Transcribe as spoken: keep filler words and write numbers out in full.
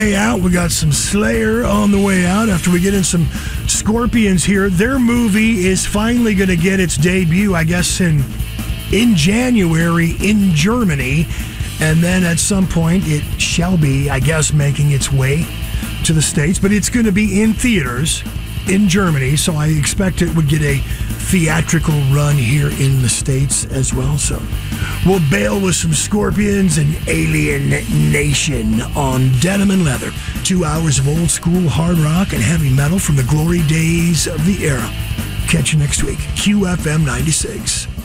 way out. We got some Slayer on the way out after we get in some Scorpions here. Their movie is finally going to get its debut, I guess, in in January in Germany. And then at some point it shall be, I guess, making its way to the States. But it's going to be in theaters in Germany, so I expect it would get a theatrical run here in the States as well. So we'll bail with some Scorpions and Alien Nation on Denim and Leather. Two hours of old school hard rock and heavy metal from the glory days of the era. Catch you next week. Q F M ninety-six.